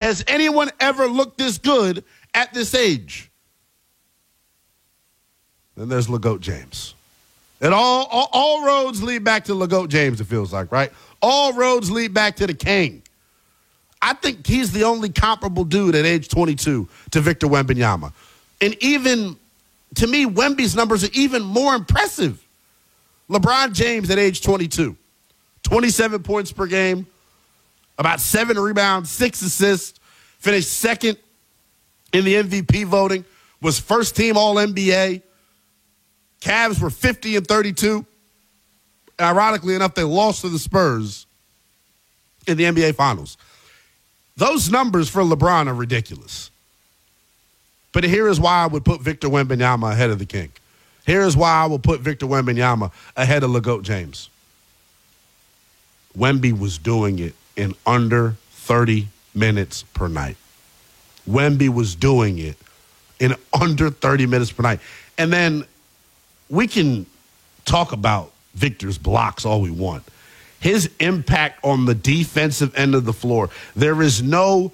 Has anyone ever looked this good at this age? Then there's LeGoat James. And all roads lead back to LeGoat James, it feels like, right? All roads lead back to the king. I think he's the only comparable dude at age 22 to Victor Wembanyama. And even, to me, Wemby's numbers are even more impressive. LeBron James at age 22, 27 points per game, about 7 rebounds, 6 assists, finished second in the MVP voting, was first team All-NBA. Cavs were 50-32. Ironically enough, they lost to the Spurs in the NBA Finals. Those numbers for LeBron are ridiculous. But here is why I would put Victor Wembanyama ahead of the king. Here is why I will put Victor Wembanyama ahead of LeGoat James. Wemby was doing it in under 30 minutes per night. Wemby was doing it in under 30 minutes per night. And then we can talk about Victor's blocks all we want. His impact on the defensive end of the floor, there is no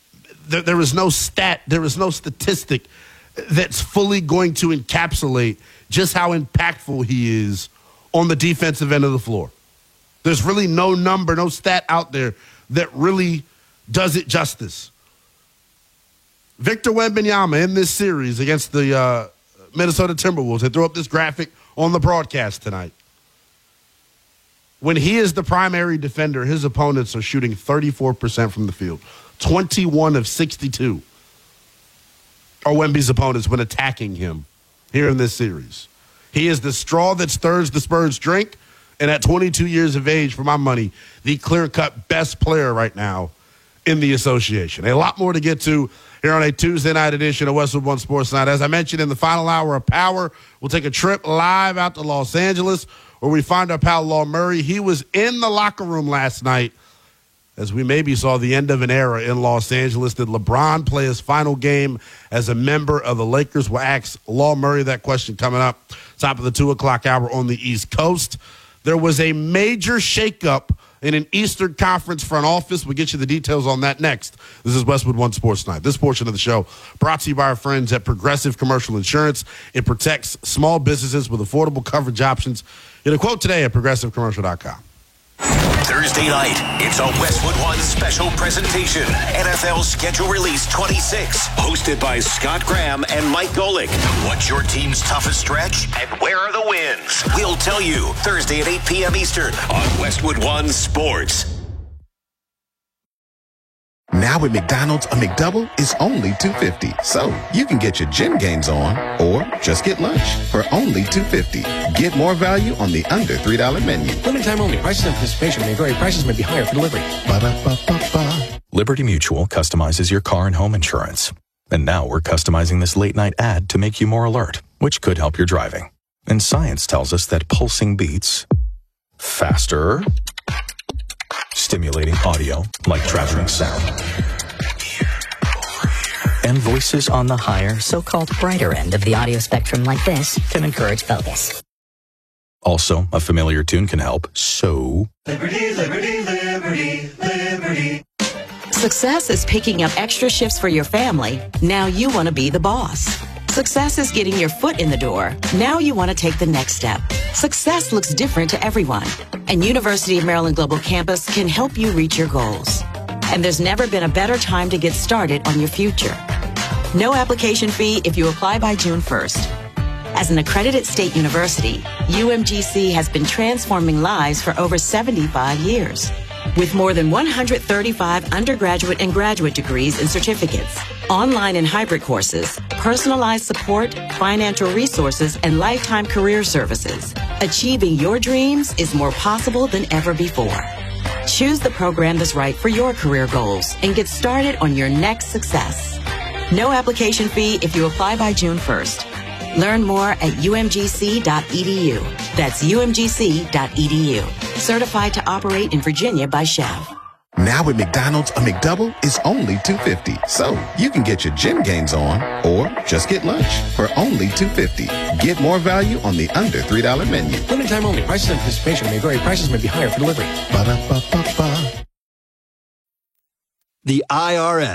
stat, there is no statistic that's fully going to encapsulate just how impactful he is on the defensive end of the floor. There's really no number, no stat out there that really does it justice. Victor Wembanyama in this series against the Minnesota Timberwolves, they threw up this graphic on the broadcast tonight. When he is the primary defender, his opponents are shooting 34% from the field. 21 of 62 are Wemby's opponents when attacking him here in this series. He is the straw that stirs the Spurs drink, and at 22 years of age, for my money, the clear-cut best player right now in the association. A lot more to get to here on a Tuesday night edition of Westwood One Sports Night. As I mentioned in the final hour of Power, we'll take a trip live out to Los Angeles where we find our pal Law Murray. He was in the locker room last night as we maybe saw the end of an era in Los Angeles. Did LeBron play his final game as a member of the Lakers? We'll ask Law Murray that question coming up top of the 2 o'clock hour on the East Coast. There was a major shakeup in an Eastern Conference front office. We'll get you the details on that next. This is Westwood One Sports Night. This portion of the show brought to you by our friends at Progressive Commercial Insurance. It protects small businesses with affordable coverage options. Get a quote today at progressivecommercial.com. Thursday night, it's a Westwood One special presentation. NFL Schedule Release 26, hosted by Scott Graham and Mike Golick. What's your team's toughest stretch and where are the wins? We'll tell you Thursday at 8 p.m. Eastern on Westwood One Sports. Now at McDonald's, a McDouble is only $2.50. So you can get your gym gains on or just get lunch for only $2.50. Get more value on the under $3 menu. Limited time only. Prices and participation may vary. Prices may be higher for delivery. Ba-da-ba-ba-ba. Liberty Mutual customizes your car and home insurance. And now we're customizing this late night ad to make you more alert, which could help your driving. And science tells us that pulsing beats faster, stimulating audio like traveling sound, and voices on the higher, so-called brighter end of the audio spectrum like this can encourage focus. Also, a familiar tune can help. So, Liberty, liberty, liberty, liberty. Success is picking up extra shifts for your family. Now you want to be the boss. Success is getting your foot in the door. Now you want to take the next step. Success looks different to everyone, and University of Maryland Global Campus can help you reach your goals. And there's never been a better time to get started on your future. No application fee if you apply by June 1st. As an accredited state university, UMGC has been transforming lives for over 75 years. With more than 135 undergraduate and graduate degrees and certificates, online and hybrid courses, personalized support, financial resources, and lifetime career services, achieving your dreams is more possible than ever before. Choose the program that's right for your career goals and get started on your next success. No application fee if you apply by June 1st. Learn more at umgc.edu. That's umgc.edu. Certified to operate in Virginia by Chev. Now at McDonald's, a McDouble is only $2.50. So you can get your gym gains on or just get lunch for only $2.50. Get more value on the under $3 menu. Limited time only. Prices and participation may vary. Prices may be higher for delivery. Ba-da-ba-ba-ba. The IRS